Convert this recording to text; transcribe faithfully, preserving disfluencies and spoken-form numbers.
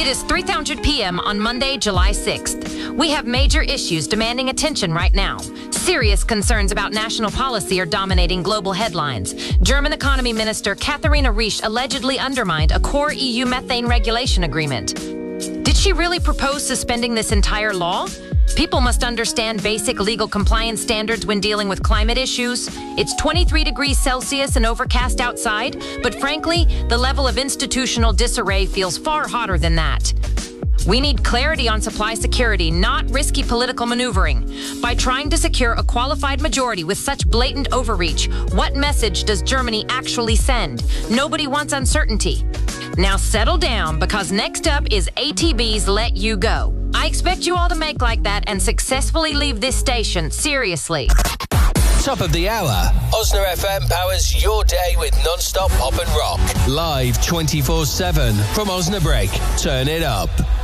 It is three hundred p.m. on Monday, July sixth. We have major issues demanding attention right now. Serious concerns about national policy are dominating global headlines. German Economy Minister Katharina Riesch allegedly undermined a core E U methane regulation agreement. Did she really propose suspending this entire law? People must understand basic legal compliance standards when dealing with climate issues. It's twenty-three degrees Celsius and overcast outside, but frankly, the level of institutional disarray feels far hotter than that. We need clarity on supply security, not risky political maneuvering. By trying to secure a qualified majority with such blatant overreach, what message does Germany actually send? Nobody wants uncertainty. Now settle down, because next up is A T B's Let You Go. I expect you all to make like that and successfully leave this station, seriously. Top of the hour. Osna F M powers your day with non-stop pop and rock. Live twenty-four seven from Osnabrück. Turn it up.